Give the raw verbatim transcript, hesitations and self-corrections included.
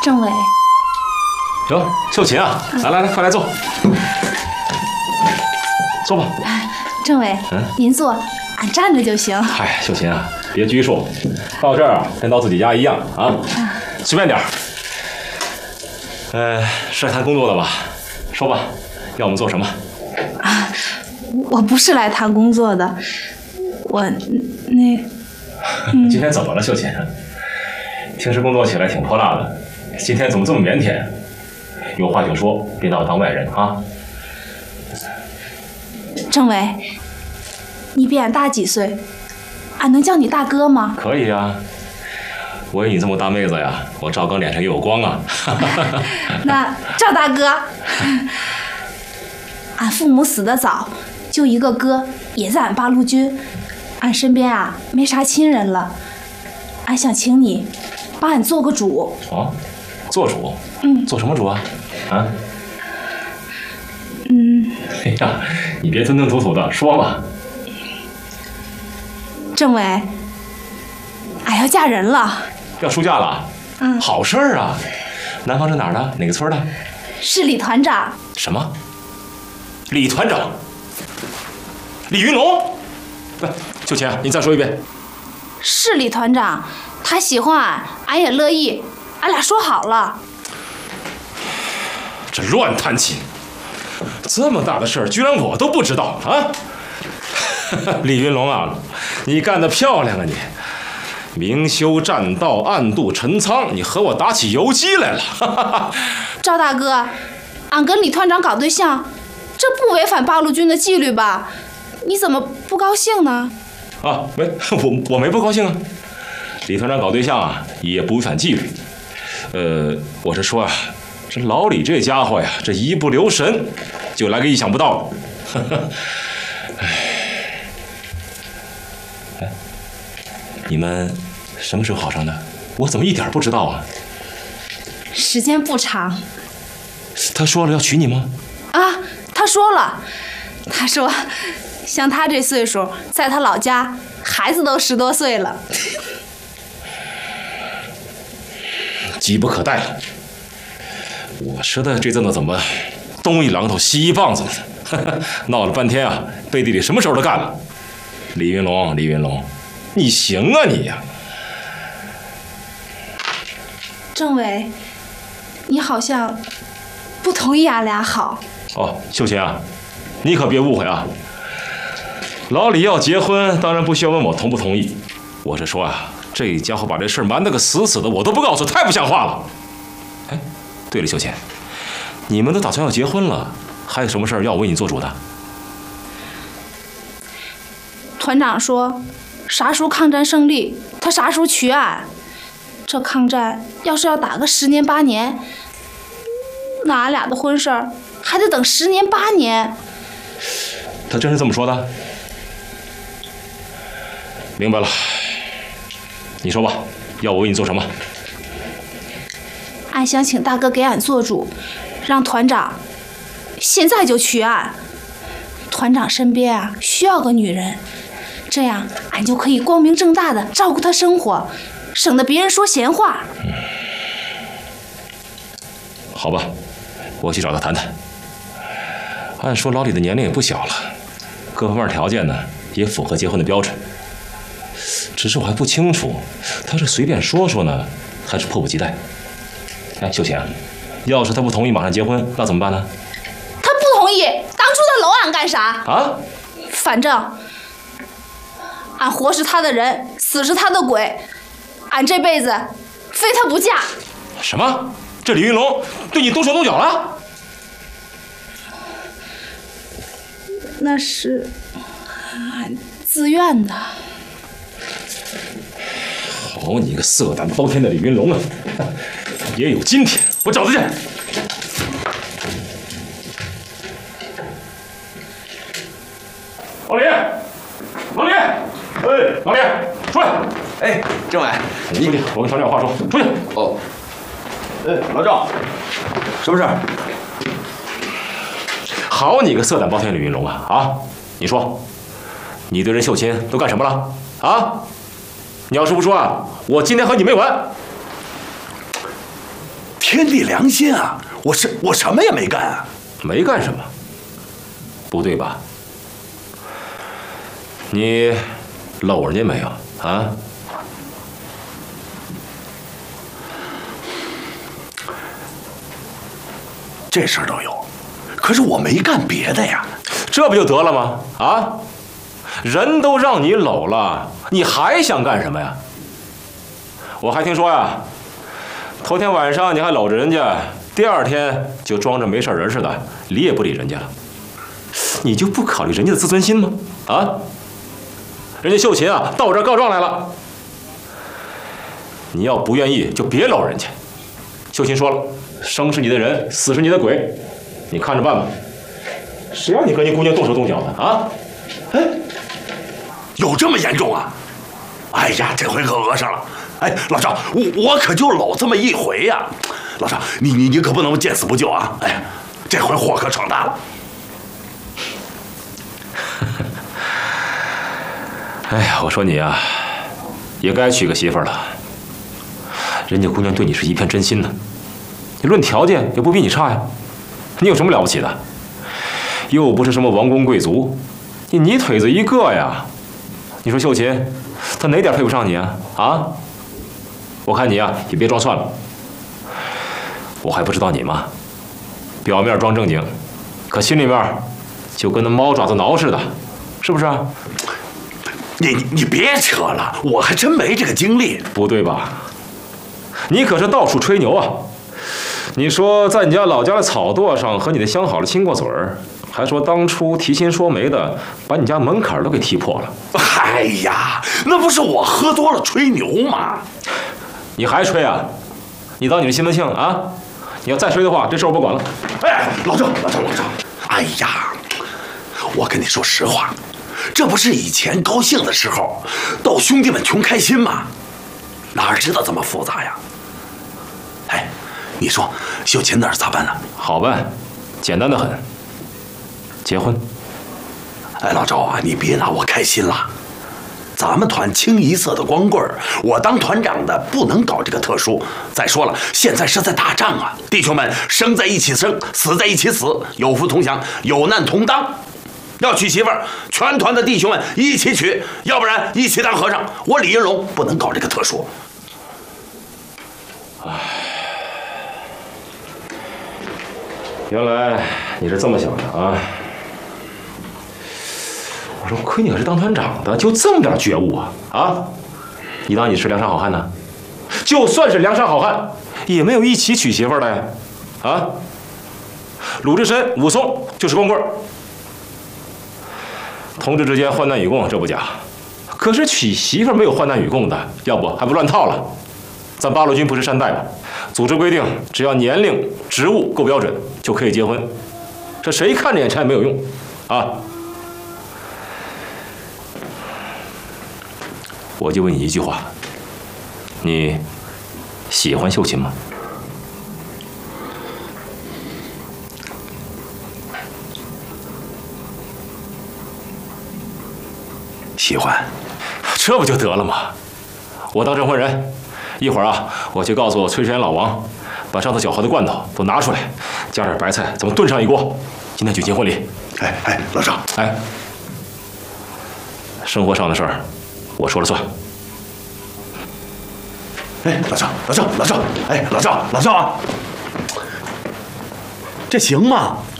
政委。 哟，秀琴啊，来来来，快来坐，坐吧。 政委， 嗯， 您坐，俺站着就行。 嗨，秀琴啊，别拘束，到这儿啊，跟到自己家一样啊，随便点儿。呃，是来谈工作的吧？说吧，要我们做什么？ 啊，我不是来谈工作的，我那…… 嗯、今天怎么了，秀琴？平时工作起来挺泼辣的，今天怎么这么腼腆？有话就说，别拿我当外人啊！ 政委，你比俺大几岁，俺能叫你大哥吗？ 可以啊，我有你这么大妹子呀，我赵刚脸上也有光啊！ 那赵大哥，俺父母死得早，就一个哥，也在俺八路军，俺身边啊没啥亲人了，俺想请你帮俺做个主。 哦，做主？ 嗯， 做什么主啊？啊？ 嗯， 哎呀，你别吞吞吐吐的，说吧。 政委，俺要嫁人了。 要出嫁了？ 嗯， 好事儿啊！男方是哪儿的？哪个村的？ 是李团长。 什么？李团长？李云龙？不，秀琴，你再说一遍。 是李团长，他喜欢俺，俺也乐意，俺俩说好了。 这乱弹琴！这么大的事儿，居然我都不知道啊！李云龙啊，你干得漂亮啊你！明修栈道，暗度陈仓，你和我打起游击来了。 赵大哥，俺跟李团长搞对象，这不违反八路军的纪律吧？你怎么不高兴呢？ 啊，没，我我没不高兴啊。李团长搞对象啊，也不违反纪律。呃，我是说啊，这老李这家伙呀，这一不留神就来个意想不到。哎，哎，你们什么时候好上的？我怎么一点不知道啊？ 时间不长。 他说了要娶你吗？ 啊，他说了，他说，像他这岁数，在他老家，孩子都十多岁了。 急不可待了。我说的这阵子怎么东一榔头西一棒子呢？闹了半天啊，背地里什么事儿都干了。李云龙，李云龙，你行啊你呀！ 政委，你好像不同意俺俩好。 哦，秀琴啊，你可别误会啊。老李要结婚，当然不需要问我同不同意。我是说啊，这家伙把这事儿瞒得个死死的，我都不告诉，太不像话了。哎，对了，秀琴，你们都打算要结婚了，还有什么事儿要我为你做主的？ 团长说，啥时候抗战胜利，他啥时候娶俺。这抗战要是要打个十年八年，那俺俩的婚事儿还得等十年八年。 他真是这么说的？明白了，你说吧，要我为你做什么？ 俺想请大哥给俺做主，让团长现在就娶俺。团长身边啊需要个女人，这样俺就可以光明正大的照顾他生活，省得别人说闲话。 嗯，好吧，我去找他谈谈。按说老李的年龄也不小了，各方面条件呢也符合结婚的标准。只是我还不清楚，他是随便说说呢，还是迫不及待？哎，秀琴，要是他不同意马上结婚，那怎么办呢？ 他不同意，当初他搂俺干啥？ 啊？ 反正俺活是他的人，死是他的鬼，俺这辈子非他不嫁。 什么？这李云龙对你动手动脚了？ 那是俺自愿的。 好你个色胆包天的李云龙啊！也有今天，我找他去。老李，老李，哎，老李，出来！ 哎，政委， 你你，我跟团长有话说，出去。 哦。哎，老赵，什么事儿？ 好你个色胆包天的李云龙啊！啊，你说，你对任秀琴都干什么了？啊？你要是不说啊，我今天和你没完！ 天地良心啊！我是我什么也没干啊！ 没干什么？不对吧？你搂人家没有啊？ 这事儿都有，可是我没干别的呀。 这不就得了吗？啊，人都让你搂了，你还想干什么呀？我还听说呀，头天晚上你还搂着人家，第二天就装着没事人似的，理也不理人家了。你就不考虑人家的自尊心吗？啊，人家秀琴啊到我这儿告状来了，你要不愿意就别搂人家。秀琴说了，生是你的人，死是你的鬼，你看着办吧。谁让你和你姑娘动手动脚的啊？ 哎，有这么严重啊？哎呀，这回可讹上了。哎，老赵，我我可就搂这么一回呀、啊。老赵，你你你可不能见死不救啊！哎，这回祸可闯大了。 哎呀，我说你啊，也该娶个媳妇儿了。人家姑娘对你是一片真心的，你论条件也不比你差呀。你有什么了不起的？又不是什么王公贵族，你泥腿子一个呀！你说秀琴，她哪点配不上你啊？啊！我看你啊，也别装蒜了。我还不知道你吗？表面装正经，可心里面就跟那猫爪子挠似的，是不是啊？ 你你你别扯了，我还真没这个经历。 不对吧？你可是到处吹牛啊！你说在你家老家的草垛上和你的相好的亲过嘴儿，还说当初提亲说媒的把你家门槛都给踢破了。 哎呀，那不是我喝多了吹牛吗？ 你还吹啊？你当你是西门庆啊？你要再吹的话，这事我不管了。 哎，老赵，老赵，老赵，哎呀，我跟你说实话，这不是以前高兴的时候逗兄弟们穷开心吗？哪知道这么复杂呀？哎，你说秀琴那儿咋办呢？ 好办，简单的很。结婚。 哎，老赵啊，你别拿我开心了。咱们团清一色的光棍儿，我当团长的不能搞这个特殊。再说了，现在是在打仗啊，弟兄们生在一起生，死在一起死，有福同享，有难同当。要娶媳妇儿，全团的弟兄们一起娶，要不然一起当和尚。我李云龙不能搞这个特殊。 唉，原来你是这么想的啊！我说亏你可是当团长的，就这么点觉悟啊啊！你当你是梁山好汉呢？就算是梁山好汉，也没有一起娶媳妇儿的呀！啊！鲁智深、武松就是光棍儿，同志之间患难与共，这不假。可是娶媳妇儿没有患难与共的，要不还不乱套了？咱八路军不是山寨吗？组织规定，只要年龄、职务够标准，就可以结婚。这谁看着眼馋也没有用啊！我就问你一句话：你喜欢秀琴吗？ 喜欢。 这不就得了吗？我当证婚人。一会儿啊，我去告诉崔山老王，把上次搅和的罐头都拿出来，加点白菜，咱们炖上一锅。今天举行婚礼。 哎哎，老赵， 哎，生活上的事儿，我说了算。 哎，老赵，老赵，老赵，哎，老赵，老赵啊，这行吗？